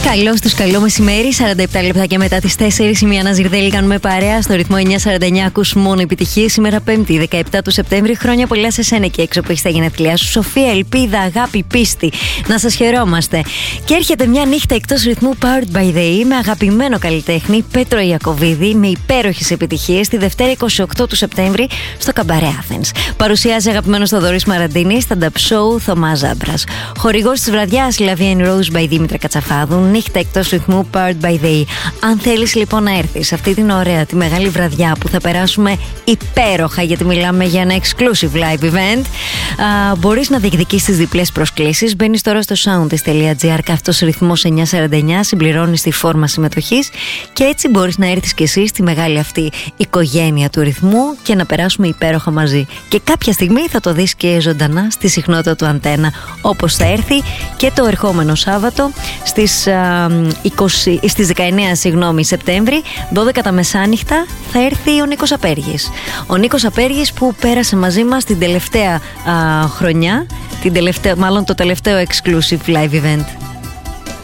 Καλώ του, καλό μεσημέρι. 47 λεπτάκια μετά τις 4 η Μιανά Ζιρδέλη κάνουμε παρέα στο ρυθμό 949. Ακούς μόνο επιτυχίες. Σήμερα 5η, 17 του Σεπτέμβρη. Χρόνια πολλά σε σένα και έξω που έχεις τα γενέθλιά σου. Σοφία, ελπίδα, αγάπη, πίστη. Να σας χαιρόμαστε. Και έρχεται μια νύχτα εκτός ρυθμού Powered by the E με αγαπημένο καλλιτέχνη Πέτρο Ιακωβίδη με υπέροχες επιτυχίες τη Δευτέρα 28 του Σεπτέμβρη στο Καμπαρέ Athens. Παρουσιάζει αγαπημένος Θοδωρής Μαραντίνης, stand-up show Θωμάς Ζάμπρας. Χορηγός της βραδιάς Love and Rose by Δήμητρα Κατσαφάδου. Νύχτα εκτός ρυθμού Powered by the E. Αν θέλεις λοιπόν να έρθεις αυτή την ωραία, τη μεγάλη βραδιά που θα περάσουμε υπέροχα, γιατί μιλάμε για ένα exclusive live event, μπορείς να διεκδικείς τις διπλές προσκλήσεις. Μπαίνεις τώρα στο soundist.gr κάθετος ρυθμός 949, συμπληρώνεις τη φόρμα συμμετοχής και έτσι μπορείς να έρθεις κι εσύ στη μεγάλη αυτή οικογένεια του ρυθμού και να περάσουμε υπέροχα μαζί. Και κάποια στιγμή θα το δεις και ζωντανά στη συχνότητα του Αντένα, όπως θα έρθει και το ερχόμενο Σάββατο στις 19 Σεπτέμβρη, 12 τα μεσάνυχτα, θα έρθει ο Νίκος Απέργης. Ο Νίκος Απέργης που πέρασε μαζί μας την τελευταία χρονιά, μάλλον το τελευταίο exclusive live event.